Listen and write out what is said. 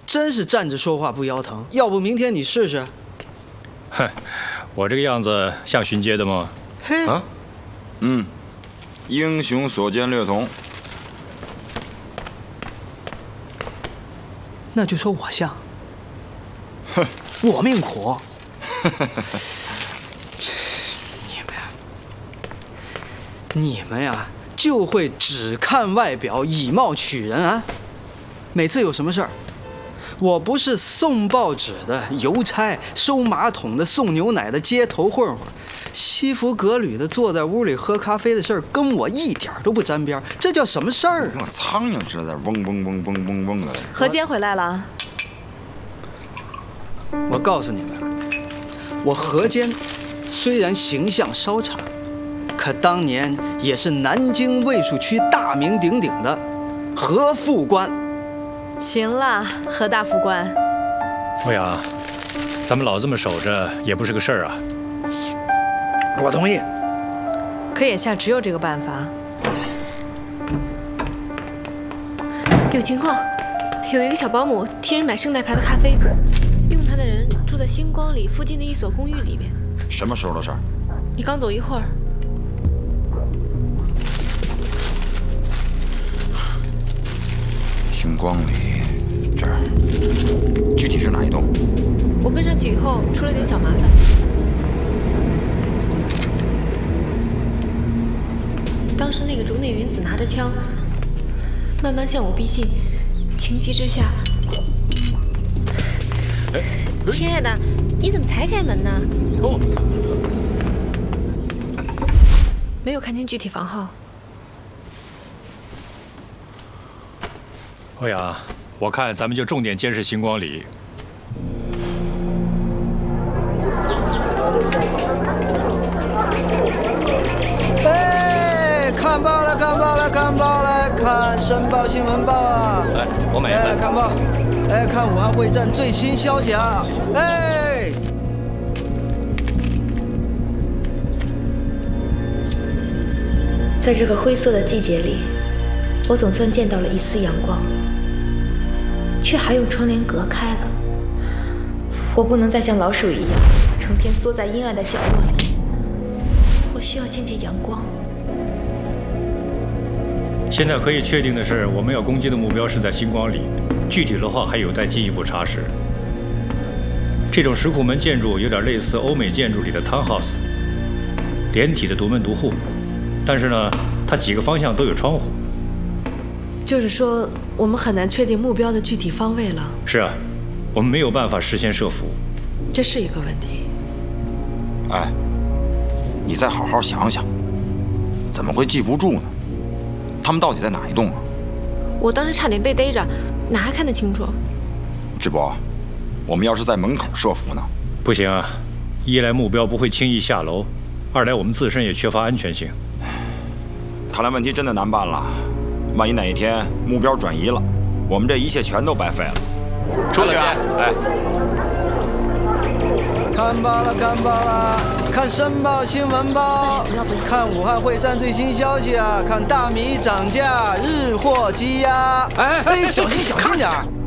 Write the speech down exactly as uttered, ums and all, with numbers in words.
真是站着说话不腰疼。要不明天你试试？ 哼，我这个样子像巡街的吗？ 嘿， 啊， 嗯，英雄所见略同。 那就说我像。哼，我命苦。你们，你们呀，就会只看外表，以貌取人啊！每次有什么事儿，我不是送报纸的邮差，收马桶的，送牛奶的，街头混混，西服革履的坐在屋里喝咖啡的事儿，跟我一点都不沾边。这叫什么事儿啊？ 那苍蝇似的，嗡嗡嗡嗡嗡嗡的。 何坚回来了。 我告诉你们，我何坚虽然形象稍差，可当年也是南京卫戍区大名鼎鼎的何副官。 行了，何大副官。 欧阳，咱们老这么守着也不是个事儿啊。 我同意。 可眼下只有这个办法。 有情况，有一个小保姆替人买圣代牌的咖啡，用它的人住在星光里附近的一所公寓里面。 什么时候的事儿？ 你刚走一会儿。 星光里这儿，具体是哪一栋？ 我跟上去以后出了点小麻烦。当时那个竹内云子拿着枪，慢慢向我逼近，情急之下，亲爱的，你怎么才开门呢？哦，没有看清具体房号。 欧阳，我看咱们就重点监视星光里。 哎，看报了，看报了，看报了，看《申报新闻报》啊！ 哎，我买一份。 哎，看报，哎，看武汉会战最新消息啊！哎。 在这个灰色的季节里，我总算见到了一丝阳光，却还用窗帘隔开了。我不能再像老鼠一样，成天缩在阴暗的角落里。我需要见见阳光。 现在可以确定的是，我们要攻击的目标是在星光里，具体的话还有待进一步查实。这种石库门建筑有点类似欧美建筑里的 townhouse， 连体的独门独户，但是呢，它几个方向都有窗户。 就是说，我们很难确定目标的具体方位了。 是啊，我们没有办法事先设伏， 这是一个问题。 哎，你再好好想想，怎么会记不住呢？他们到底在哪一栋啊？ 我当时差点被逮着，哪还看得清楚？ 智博，我们要是在门口设伏呢？ 不行啊，一来目标不会轻易下楼，二来我们自身也缺乏安全性。 看来问题真的难办了。万一哪一天目标转移了，我们这一切全都白费了。 出来边，哎， 看报了，看报了，看《申报新闻报》，看武汉会战最新消息啊！看大米涨价，日货积压。哎哎，小心小心点儿！